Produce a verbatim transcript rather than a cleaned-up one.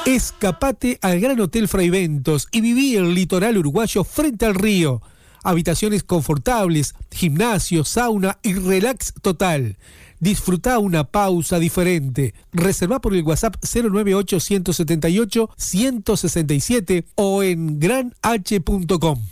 Escapate al Gran Hotel Fraiventos y viví el litoral uruguayo frente al río. Habitaciones confortables, gimnasio, sauna y relax total. Disfruta una pausa diferente. Reserva por el WhatsApp cero nueve ocho, uno siete ocho, uno seis siete o en gran h punto com.